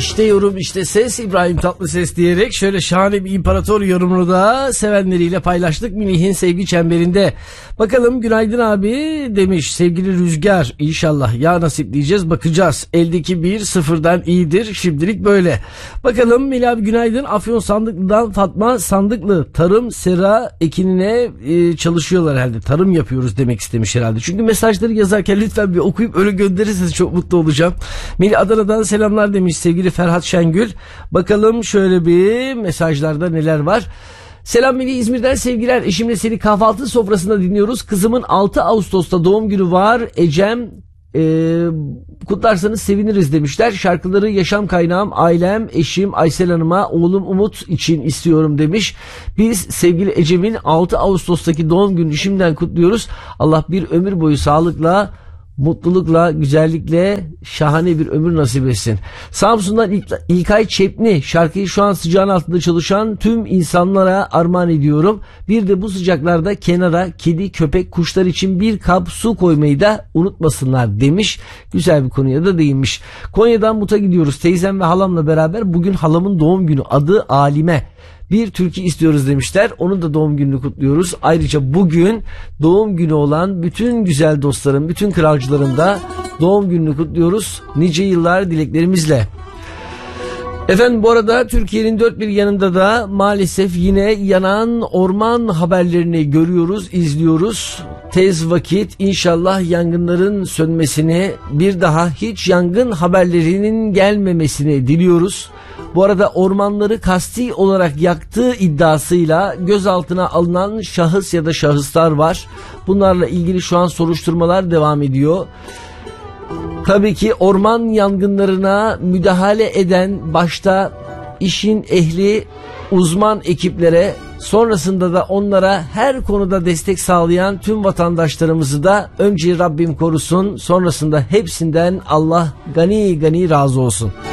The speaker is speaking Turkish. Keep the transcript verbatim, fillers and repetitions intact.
İşte yorum, işte ses, İbrahim Tatlıses diyerek şöyle şahane bir imparator yorumunu da sevenleriyle paylaştık Melih'in sevgi çemberinde. Bakalım günaydın abi demiş sevgili Rüzgar. İnşallah ya nasip diyeceğiz, bakacağız. Eldeki bir sıfırdan iyidir şimdilik böyle. Bakalım Melih abi günaydın. Afyon Sandıklı'dan Fatma Sandıklı. Tarım sera ekinine e, çalışıyorlar herhalde. Tarım yapıyoruz demek istemiş herhalde. Çünkü mesajları yazarken lütfen bir okuyup öyle gönderirseniz çok mutlu olacağım. Melih Adana'dan selamlar demiş sevgili Ferhat Şengül. Bakalım şöyle bir mesajlarda neler var. Selam Melih, İzmir'den sevgiler. Eşimle seni kahvaltı sofrasında dinliyoruz. Kızımın altı Ağustos'ta doğum günü var. Ecem e, kutlarsanız seviniriz demişler. Şarkıları yaşam kaynağım, ailem, eşim Aysel Hanım'a, oğlum Umut için istiyorum demiş. Biz sevgili Ecem'in altı Ağustos'taki doğum gününü şimdiden kutluyoruz. Allah bir ömür boyu sağlıkla, mutlulukla, güzellikle şahane bir ömür nasip etsin. Samsun'dan İlk, İlkay Çepni, şarkıyı şu an sıcağın altında çalışan tüm insanlara armağan ediyorum. Bir de bu sıcaklarda kenara kedi, köpek, kuşlar için bir kap su koymayı da unutmasınlar demiş. Güzel bir konuya da değinmiş. Konya'dan Mut'a gidiyoruz. Teyzem ve halamla beraber bugün halamın doğum günü, adı Alime. Bir türkü istiyoruz demişler. Onun da doğum gününü kutluyoruz. Ayrıca bugün doğum günü olan bütün güzel dostlarım, bütün kralcıların da doğum gününü kutluyoruz. Nice yıllar dileklerimizle. Efendim bu arada Türkiye'nin dört bir yanında da maalesef yine yanan orman haberlerini görüyoruz, izliyoruz. Tez vakit inşallah yangınların sönmesini, bir daha hiç yangın haberlerinin gelmemesini diliyoruz. Bu arada ormanları kasti olarak yaktığı iddiasıyla gözaltına alınan şahıs ya da şahıslar var. Bunlarla ilgili şu an soruşturmalar devam ediyor. Tabii ki orman yangınlarına müdahale eden başta işin ehli uzman ekiplere, sonrasında da onlara her konuda destek sağlayan tüm vatandaşlarımızı da önce Rabbim korusun, sonrasında hepsinden Allah gani gani razı olsun.